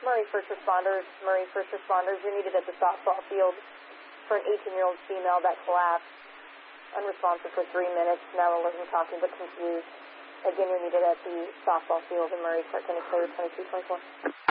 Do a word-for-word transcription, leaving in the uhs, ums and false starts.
Murray First Responders, Murray First Responders, you're needed at the softball field for an eighteen-year-old female that collapsed, unresponsive for three minutes, now alert and talking but confused. Again, you're needed at the softball field in Murray, Clark County, twenty-two twenty-four.